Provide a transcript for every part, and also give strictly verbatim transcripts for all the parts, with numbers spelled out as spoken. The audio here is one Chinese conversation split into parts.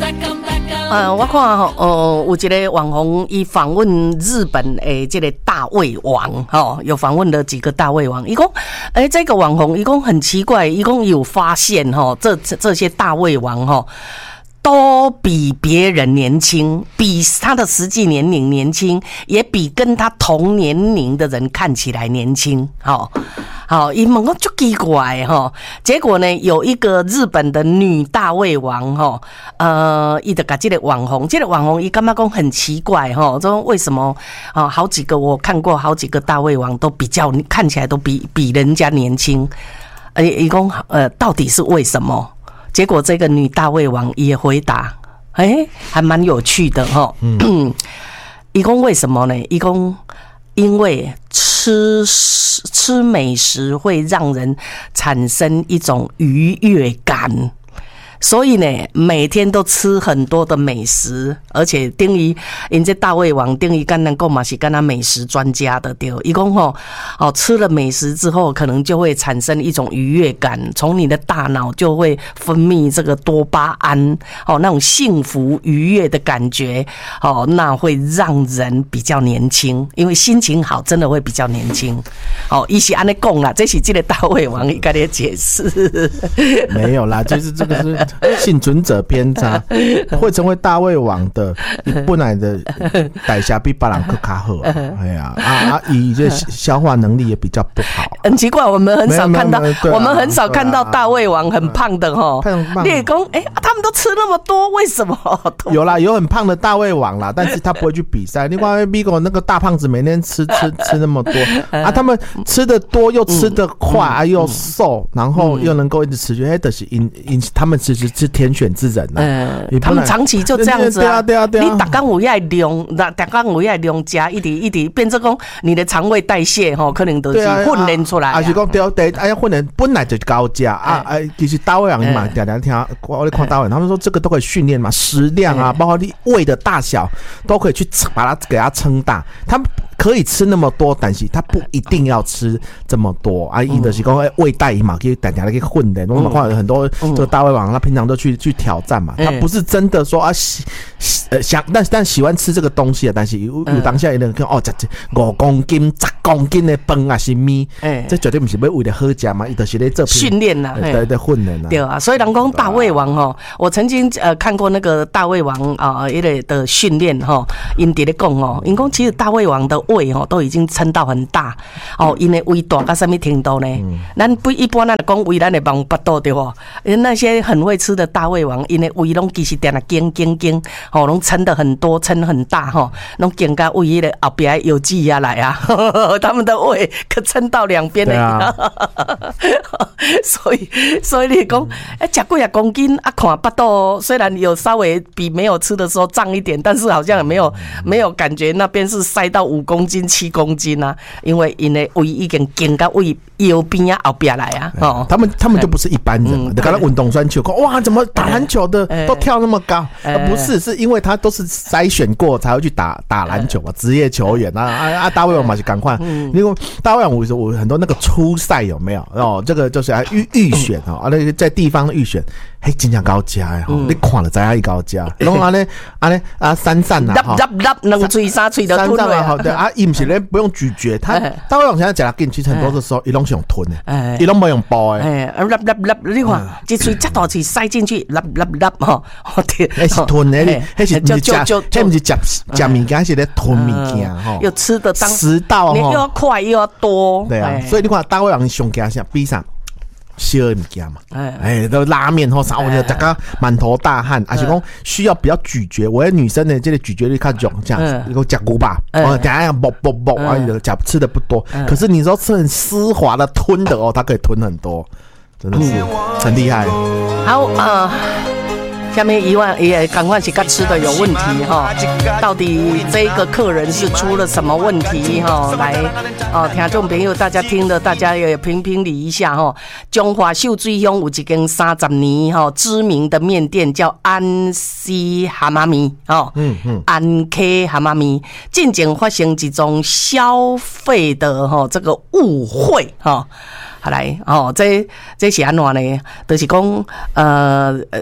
呃，我看吼，呃，有一个网红伊访问日本诶，这个大胃王，吼，有访问了几个大胃王。伊讲，诶，这个网红伊讲很奇怪，伊讲有发现吼，这这些大胃王吼，都比别人年轻，比他的实际年龄年轻，也比跟他同年龄的人看起来年轻，吼。好，伊问我就奇怪哈，结果呢，有一个日本的女大胃王哈，呃，伊就甲这个网红，这个网红伊感觉讲很奇怪哈，说为什么啊？好几个我看过，好几个大胃王都比较看起来都比比人家年轻，呃，伊讲呃，到底是为什么？结果这个女大胃王也回答，哎、欸，还蛮有趣的哈。嗯，伊讲为什么呢？伊讲因为吃吃美食会让人产生一种愉悦感，所以呢，每天都吃很多的美食，而且等于因这大胃王等于跟人讲嘛是跟他美食专家的对，伊讲吼，哦吃了美食之后，可能就会产生一种愉悦感，从你的大脑就会分泌这个多巴胺，哦那种幸福愉悦的感觉，哦那会让人比较年轻，因为心情好真的会比较年轻。哦，伊是安尼讲啦，这是这个大胃王伊跟你解释。 没有啦，就是这个是。幸存者偏差，会成为大胃王的，你本来的代谢比别人更较好，哎呀啊啊，以这消化能力也比较不好。 很奇怪，我们很少看到，我们很少看到大胃王很胖的哈。你也讲，哎，他们都吃那么多，为什么？ 有啦，有很胖的大胃王啦，但是他不会去比赛。另外 ，Bigo 那个大胖子每天吃吃吃那么多啊，他们吃的多又吃得快啊，又瘦，然后又能够一直持续，哎，都是因因他们其实是天选之人呐、啊嗯，他们长期就这样子啊。 对啊，对啊， 你大刚有爱量，大刚有爱量加一点一点，变成讲你的肠胃代谢吼，可能都是训练出来。 啊，是讲对对，哎呀，训练本来就高价啊，哎，其实大胃王嘛，常常听我看大胃，他们说这个都可以训练嘛，食量啊，包括你胃的大小都可以去把它给它撑大。他们可以吃那么多，但是他不一定要吃这么多啊。伊就是讲胃袋嘛，可以常常去训练。我们看很多这个大胃王，他平常都去去挑战嘛，他不是真的说啊喜呃想，但但喜欢吃这个东西啊，但是有有当下有人看哦，这这五公斤、十公斤的饭啊，是咪？这绝对不是要为了好吃嘛，伊就是在做训练呐， 对对训练呐。 对啊，所以人讲大胃王哈，我曾经呃看过那个大胃王啊一类的训练哈，因伫咧讲哦，因讲其实大胃王的胃哦都已经撑到很大哦，因为胃大到什么程度呢？咱不一般咱讲胃咱的忙巴肚对不？那些很会吃的大胃王，因为胃拢其实点啊惊惊惊，吼，拢撑得很多，撑很大吼，拢惊到胃的后边有挤压来啊，他们的胃可撑到两边的、啊，所以所以你讲，哎、欸，吃几啊公斤啊，看巴肚虽然有稍微比没有吃的时候胀一点，但是好像也没有没有感觉那边是塞到五公斤、七公斤啊，因为因为胃已经惊到胃腰边啊后边来啊，哦， 他们他们就不是一般人嘛，你看他运动选手，哇，怎么打篮球的都跳那么高？不是，是因为他都是筛选过才会去打打篮球嘛，职业球员啊啊啊！大胃王嘛是赶快，因为大胃王我我很多那个初赛有没有？哦，这个就是预预选哦，啊，那个在地方预选，嘿，真正高价哎，你看了知影伊高价，然后安尼安尼啊，三散啊， 哈，两嘴三嘴的吞了， 好对啊，伊不是咧不用咀嚼，他大胃王现在讲进去很多的时候，伊拢是用吞的，伊拢没用包的， 哎，啊，粒粒粒，你看一嘴这大嘴塞进去，粒粒粒哈， 那是吞的，那是就就就，那不是吃吃物件，是咧吞物件哈， 又吃的当食道， 你又要快又要多， 对啊，所以你看大胃王上惊啥，比啥？烧的物件嘛，哎，都拉面或啥，我就大家满头大汗，而且讲需要比较咀嚼。我的女生呢，这个咀嚼力看重，这样子，一个夹骨吧，哦，等下要啵啵啵，啊，夹吃的不多，可是你说吃很丝滑的吞的哦，它可以吞很多，真的是很厉害。 好啊。下面一万也赶快是跟吃的有问题哈，到底这一个客人是出了什么问题哈？来哦，听众朋友大家听了，大家也评评理一下哈。中华秀水乡有一间三十年哈知名的面店叫安西蛤蟆面哦，嗯嗯，安 K 蛤蟆面，近前发生一种消费的哈这个误会哈。好来哦，这这是安怎呢？就是讲呃呃。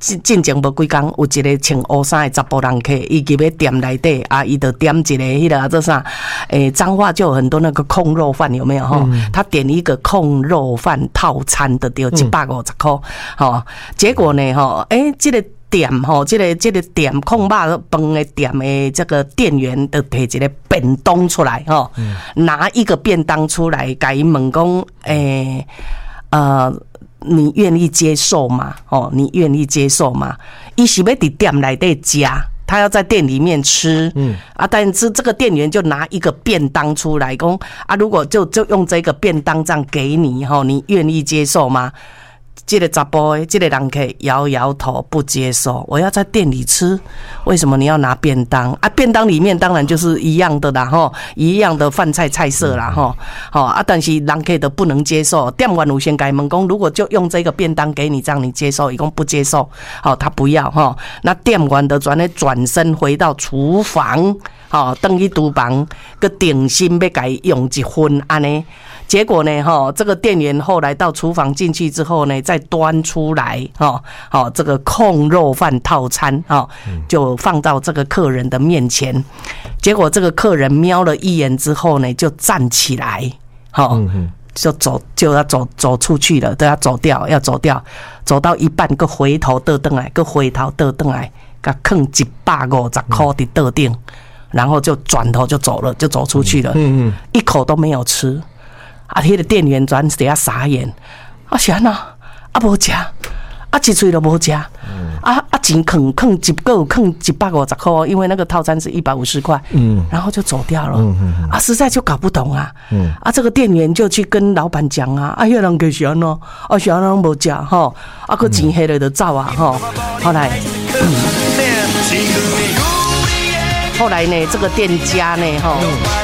进进前无几工，有一个穿乌衫的查甫人客，伊入咧店内底啊，伊就点一个迄个做啥？诶，彰化就有很多那个控肉饭，有没有哈？嗯、他点一个控肉饭套餐的，就一百五十块，哈、嗯。结果呢，哈，诶，这个店吼，这个这个店控肉饭的店的这个店员就摕一个便当出来，哈、嗯，拿一个便当出来，甲伊问讲，诶，呃。你愿意接受吗？哦，你愿意接受吗？伊是要伫店内底食，他要在店里面吃，嗯啊，但是这个店员就拿一个便当出来，讲啊，如果就就用这个便当这样给你，哈，你愿意接受吗？这个查甫的这个人可以摇摇头不接受，我要在店里吃，为什么你要拿便当啊？便当里面当然就是一样的啦，吼，一样的饭菜菜色啦，吼，好啊，但是人可以的不能接受。店员有先改问讲，如果就用这个便当给你，这样你接受？伊讲不接受，好，他不要哈。那店员的转呢转身回到厨房，好，等去厨房个定心要改用一份安尼。结果呢，哈，这个店员后来到厨房进去之后呢，再端出来，哈，好，这个控肉饭套餐，哈，就放到这个客人的面前。结果这个客人瞄了一眼之后呢，就站起来，哈，就走，就要走走出去了，都要走掉，要走掉，走到一半，个回头倒转来，个回头倒转来，甲放一百五十块的桌顶，然后就转头就走了，就走出去了，嗯嗯，一口都没有吃。啊！迄、那个店员转底下傻眼，啊是安怎？啊无食，啊一嘴都无食，啊啊钱坑坑一个坑一百五十块，因为那个套餐是一百五十块，嗯，然后就走掉了，嗯嗯、啊实在就搞不懂啊，嗯、啊这个店员就去跟老板讲啊，啊迄人就是安怎，啊是安怎无食吼，啊个钱黑了就走啊吼，后来，嗯、后来呢这个店家呢吼。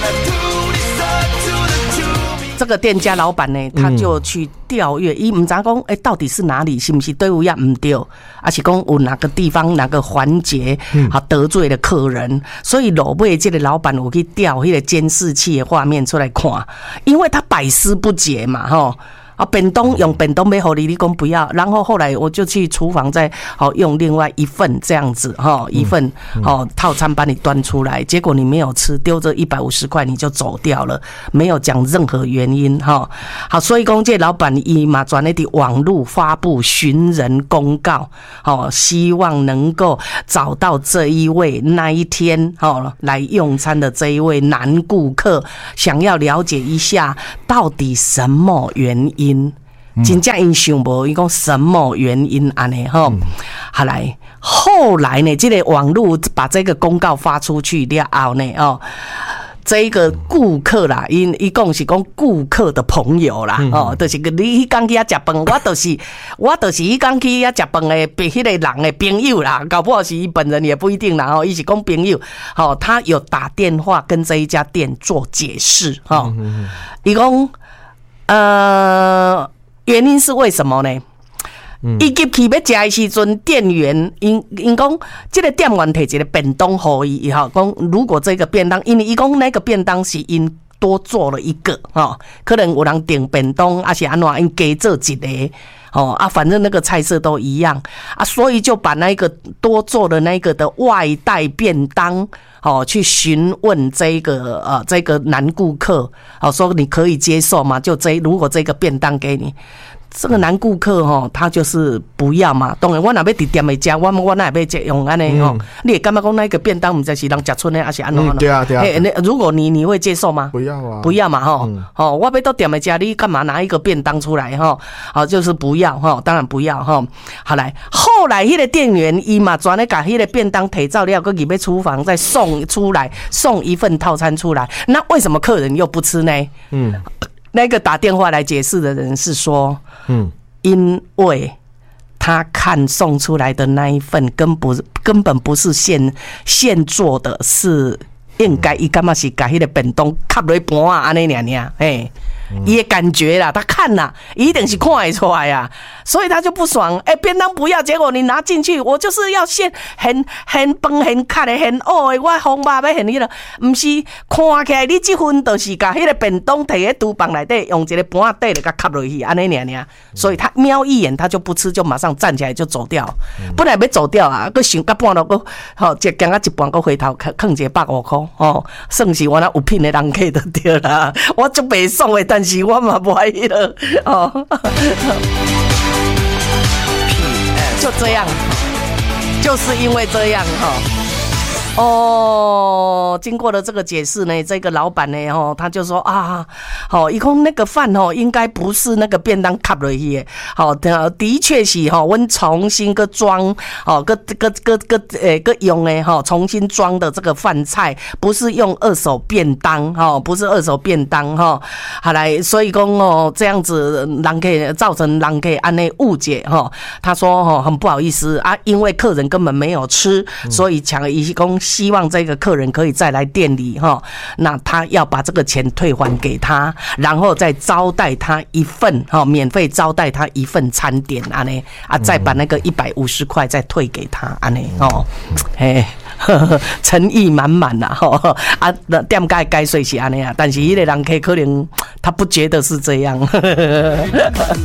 这个店家老板呢，他就去调阅，伊唔知讲，哎，到底是哪里，是不是队伍也唔对，而是讲有哪个地方哪个环节啊得罪了客人，所以落尾这个老板有去调迄个监视器的画面出来看，因为他百思不解嘛，吼。啊，便当用便当要互你，你讲不要，然后后来我就去厨房再好用另外一份这样子哈，一份哦套餐把你端出来，结果你没有吃，丢这一百五十块你就走掉了，没有讲任何原因哈。好，所以讲这老板伊嘛转咧伫网络发布寻人公告，哦，希望能够找到这一位那一天哦来用餐的这一位男顾客，想要了解一下到底什么原因。因真正因想无，伊讲什么原因安尼吼？后来后来呢，这个网络把这个公告发出去了后呢，哦，这个顾客啦，因伊讲是讲顾客的朋友啦，哦，就是你迄天去遐食饭，我就是我就是迄天去遐食饭的，迄个人的朋友啦，搞不好是伊本人也不一定啦，哦，伊是讲朋友，哦，他有打电话跟这一家店做解释，哦，伊讲。呃，原因是为什么呢？伊入去要食的时阵，店员因因讲，这个店员摕一个便当给伊，哈，讲如果这个便当，因为伊讲那个便当是因多做了一个，哈，可能有人订便当，还是安怎，因加做一个。哦啊，反正那个菜色都一样啊，所以就把那个多做的那个的外带便当，哦，去询问这个呃这个男顾客，哦，说你可以接受吗？就这如果这个便当给你。这个男顾客吼，他就是不要嘛。当然，我若要伫店里食，我我哪会要用安尼吼？你也感觉讲那个便当唔知是人食剩的，还是安怎？ 对啊对啊。 嘿，如果你你会接受吗？ 不要啊， 不要嘛吼。哦，我要到店里食，你干嘛拿一个便当出来吼？好，就是不要吼，当然不要吼。好来，后来迄个店员伊嘛转咧把迄个便当提走了，佮入去厨房再送出来，送一份套餐出来。那为什么客人又不吃呢？嗯。那个打电话来解释的人是说，嗯，因为他看送出来的那一份根本根本不是现现做的，是应该伊感觉是把迄个便当吸落盘啊安尼尔尔，嘿， 伊的感觉啦，他看啦，一定是看得出来啊，所以他就不爽。哎、欸，便当不要，结果你拿进去，我就是要先很很饭、很卡的、很黑的，我红肉要很迄个，唔是看起来你这份就是甲迄个便当摕喺厨房内底，用一个盘底就甲吸落去，安尼尔尔。所以他瞄一眼，他就不吃，就马上站起来就走掉。本来要走掉啊，佮想甲半路佮吼，一行啊一半，佮回頭囥一個百五塊哦，算是我那有品的人客就對啦。我足袂爽的，但是我嘛不愛迄個哦。就這樣，就是因為這樣哈。哦，經過了這個解釋呢，這個老闆呢，哦，他就說啊，好、哦，一共那個飯哦，應該不是那個便當卡落去的，好、哦，的確是哈，我們重新個裝，哦，個個個個誒個用誒哈，重新裝的這個飯菜，不是用二手便當，哈、哦，不是二手便當哈，好來，所以講哦，這樣子人客造成人客安內誤解哈、哦，他說哦，很不好意思啊，因為客人根本沒有吃，所以搶一公。希望這個客人可以再來店裡哈，那他要把這個錢退還給他，然後再招待他一份哈，免費招待他一份餐點安尼啊，再把那個一百五十塊再退給他安尼哦，嘿，誠意滿滿啦哈啊，店家該說是安尼啊，但是那個人客可能他不覺得是這樣。